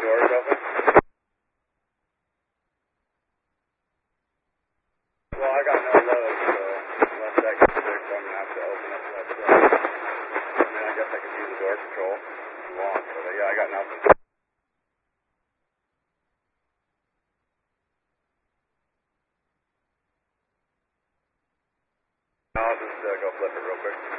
doors open? Well, I got no load, so unless that gets fixed, I'm gonna have to open up that truck. I mean, I guess I could use the door control if you want, but yeah, I got nothing. I'll just go flip it real quick.